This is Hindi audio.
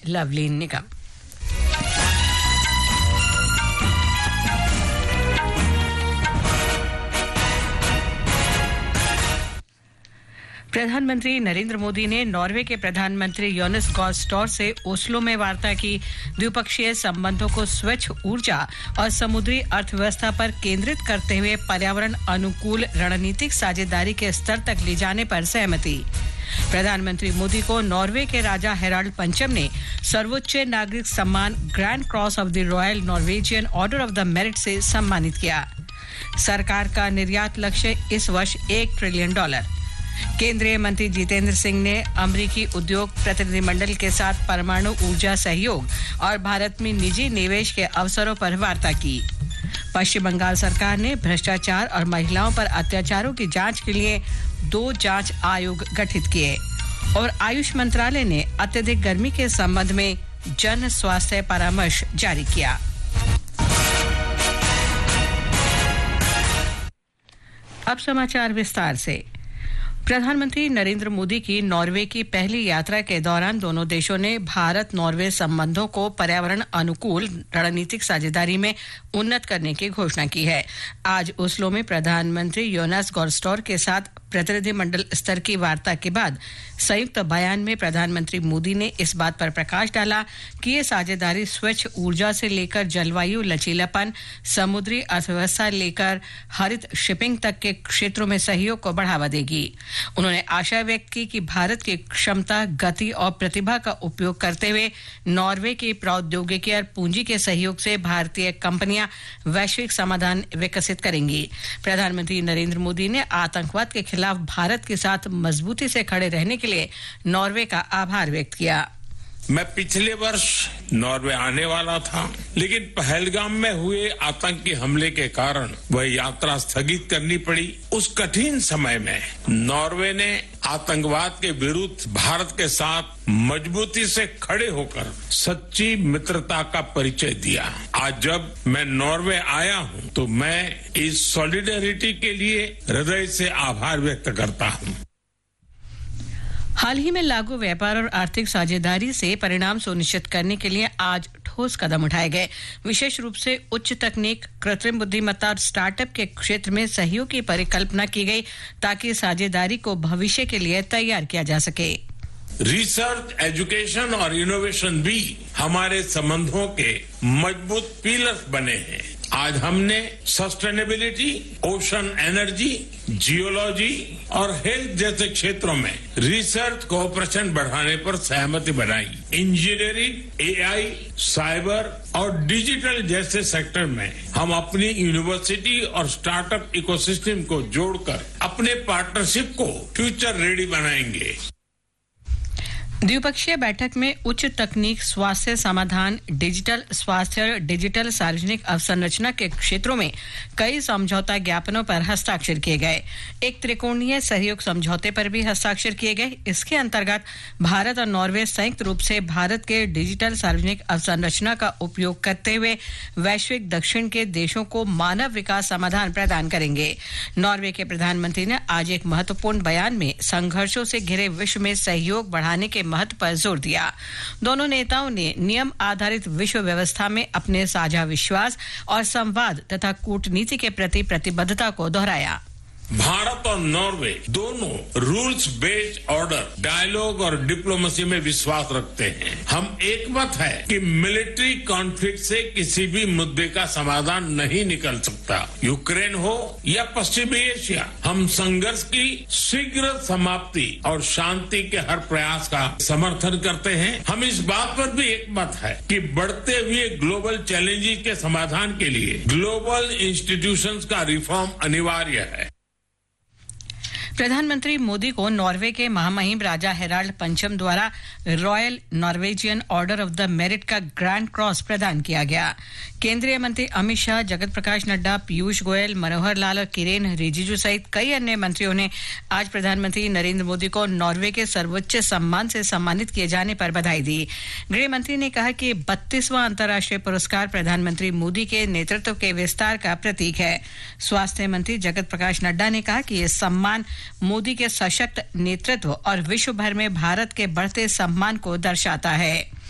लवलीन निगम। प्रधानमंत्री नरेंद्र मोदी ने नॉर्वे के प्रधानमंत्री योनास गार स्टोर से ओस्लो में वार्ता की। द्विपक्षीय संबंधों को स्वच्छ ऊर्जा और समुद्री अर्थव्यवस्था पर केंद्रित करते हुए पर्यावरण अनुकूल रणनीतिक साझेदारी के स्तर तक ले जाने पर सहमति। प्रधानमंत्री मोदी को नॉर्वे के राजा हेराल्ड पंचम ने सर्वोच्च नागरिक सम्मान grand cross of the royal Norwegian order of the merit से सम्मानित किया। सरकार का निर्यात लक्ष्य इस वर्ष $1 ट्रिलियन। केंद्रीय मंत्री जितेंद्र सिंह ने अमेरिकी उद्योग प्रतिनिधिमंडल के साथ परमाणु ऊर्जा सहयोग और भारत में निजी निवेश के अवसरों पर वार्ता की। पश्चिम बंगाल सरकार ने भ्रष्टाचार और महिलाओं पर अत्याचारों की जांच के लिए 2 जांच आयोग गठित किए। और आयुष मंत्रालय ने अत्यधिक गर्मी के संबंध में जन स्वास्थ्य परामर्श जारी किया। अब समाचार विस्तार से। प्रधानमंत्री नरेंद्र मोदी की नॉर्वे की पहली यात्रा के दौरान दोनों देशों ने भारत नॉर्वे संबंधों को पर्यावरण अनुकूल रणनीतिक साझेदारी में उन्नत करने की घोषणा की है। आज ओस्लो में प्रधानमंत्री योनास गार स्टोर के साथ प्रतिनिधिमंडल स्तर की वार्ता के बाद संयुक्त बयान में प्रधानमंत्री मोदी ने इस बात पर प्रकाश डाला कि ये साझेदारी स्वच्छ ऊर्जा से लेकर जलवायु लचीलापन, समुद्री अर्थव्यवस्था लेकर हरित शिपिंग तक के क्षेत्रों में सहयोग को बढ़ावा देगी। उन्होंने आशा व्यक्त की कि भारत की क्षमता, गति और प्रतिभा का उपयोग करते हुए नॉर्वे की प्रौद्योगिकी और पूंजी के सहयोग से भारतीय कंपनियां वैश्विक समाधान विकसित करेंगी। प्रधानमंत्री नरेंद्र मोदी ने आतंकवाद के खिलाफ भारत के साथ मजबूती से खड़े रहने के लिए नॉर्वे का आभार व्यक्त किया। मैं पिछले वर्ष नॉर्वे आने वाला था, लेकिन पहलगाम में हुए आतंकी हमले के कारण वह यात्रा स्थगित करनी पड़ी। उस कठिन समय में नॉर्वे ने आतंकवाद के विरुद्ध भारत के साथ मजबूती से खड़े होकर सच्ची मित्रता का परिचय दिया। आज जब मैं नॉर्वे आया हूं, तो मैं इस सॉलिडेरिटी के लिए हृदय से आभार व्यक्त करता हूं। हाल ही में लागू व्यापार और आर्थिक साझेदारी से परिणाम सुनिश्चित करने के लिए आज ठोस कदम उठाए गए। विशेष रूप से उच्च तकनीक, कृत्रिम बुद्धिमत्ता और स्टार्टअप के क्षेत्र में सहयोग की परिकल्पना की गई ताकि साझेदारी को भविष्य के लिए तैयार किया जा सके। रिसर्च, एजुकेशन और इनोवेशन भी हमारे संबंधों के मजबूत पिलर्स बने हैं। आज हमने सस्टेनेबिलिटी, ओशन एनर्जी, जियोलॉजी और हेल्थ जैसे क्षेत्रों में रिसर्च कोऑपरेशन बढ़ाने पर सहमति बनाई। इंजीनियरिंग, एआई, साइबर और डिजिटल जैसे सेक्टर में हम अपनी यूनिवर्सिटी और स्टार्टअप इकोसिस्टम को जोड़कर अपने पार्टनरशिप को फ्यूचर रेडी बनाएंगे। द्विपक्षीय बैठक में उच्च तकनीक, स्वास्थ्य समाधान, डिजिटल स्वास्थ्य और डिजिटल सार्वजनिक अवसंरचना के क्षेत्रों में कई समझौता ज्ञापनों पर हस्ताक्षर किए गए। एक त्रिकोणीय सहयोग समझौते पर भी हस्ताक्षर किए गए। इसके अंतर्गत भारत और नॉर्वे संयुक्त रूप से भारत के डिजिटल सार्वजनिक अवसंरचना का उपयोग करते हुए वैश्विक दक्षिण के देशों को मानव विकास समाधान प्रदान करेंगे। नॉर्वे के प्रधानमंत्री ने आज एक महत्वपूर्ण बयान में संघर्षों से घिरे विश्व में सहयोग बढ़ाने के महत्व पर जोर दिया। दोनों नेताओं ने नियम आधारित विश्व व्यवस्था में अपने साझा विश्वास और संवाद तथा कूटनीति के प्रति प्रतिबद्धता को दोहराया। भारत और नॉर्वे दोनों रूल्स बेस्ड ऑर्डर, डायलॉग और डिप्लोमेसी में विश्वास रखते हैं। हम एकमत है कि मिलिट्री कॉन्फ्लिक्ट से किसी भी मुद्दे का समाधान नहीं निकल सकता। यूक्रेन हो या पश्चिमी एशिया, हम संघर्ष की शीघ्र समाप्ति और शांति के हर प्रयास का समर्थन करते हैं। हम इस बात पर भी एकमत है कि बढ़ते हुए ग्लोबल चैलेंजेस के समाधान के लिए ग्लोबल इंस्टीट्यूशंस का रिफॉर्म अनिवार्य है। प्रधानमंत्री मोदी को नॉर्वे के महामहिम राजा हेराल्ड पंचम द्वारा royal Norwegian order of the merit का ग्रैंड क्रॉस प्रदान किया गया। केंद्रीय मंत्री अमित शाह, जगत प्रकाश नड्डा, पीयूष गोयल, मनोहर लाल और किरेन रिजिजू सहित कई अन्य मंत्रियों ने आज प्रधानमंत्री नरेंद्र मोदी को नॉर्वे के सर्वोच्च सम्मान से सम्मानित किए जाने पर बधाई दी। गृह मंत्री ने कहा कि 32वां अंतर्राष्ट्रीय पुरस्कार प्रधानमंत्री मोदी के नेतृत्व के विस्तार का प्रतीक है। स्वास्थ्य मंत्री जगत प्रकाश नड्डा ने कहा कि यह सम्मान मोदी के सशक्त नेतृत्व और विश्व भर में भारत के बढ़ते सम्मान को दर्शाता है।